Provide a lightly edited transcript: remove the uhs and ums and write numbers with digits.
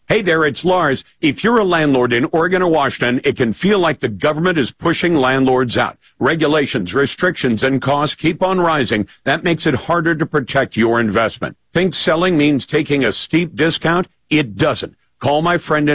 Hey there, it's Lars. If you're a landlord in Oregon or Washington, it can feel like the government is pushing landlords out. Regulations, restrictions, and costs keep on rising. That makes it harder to protect your investment. Think selling means taking a steep discount? It doesn't. Call my friend